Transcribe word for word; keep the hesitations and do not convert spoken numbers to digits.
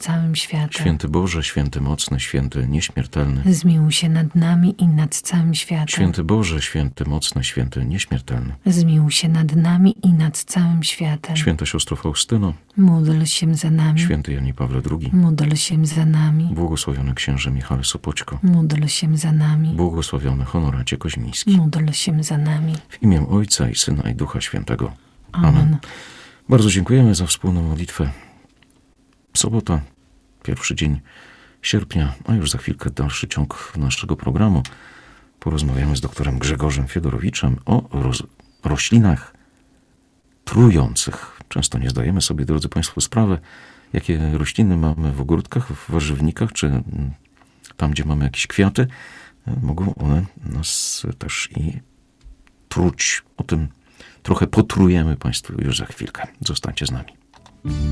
całym światem. Święty Boże, święty mocny, święty nieśmiertelny. Zmiłuj się nad nami i nad całym światem. Święty Boże, święty mocny, święty nieśmiertelny. Zmiłuj się nad nami i nad całym światem. Święta siostro Faustyno. Módl się za nami. Święty Janie Pawle drugi. Módl się za nami. Błogosławiony księże Michale Sopoćko. Módl się za nami. Błogosławiony Honoracie Koźmiński. Módl się za nami. W imię Ojca i Syna i Ducha Świętego. Amen. Amen. Bardzo dziękujemy za wspólną modlitwę. Sobota, pierwszy dzień sierpnia, a już za chwilkę dalszy ciąg naszego programu. Porozmawiamy z doktorem Grzegorzem Fiedorowiczem o roz- roślinach trujących. Często nie zdajemy sobie, drodzy Państwo, sprawy, jakie rośliny mamy w ogródkach, w warzywnikach, czy tam, gdzie mamy jakieś kwiaty. Mogą one nas też i truć. O tym trochę potrujemy Państwu już za chwilkę. Zostańcie z nami.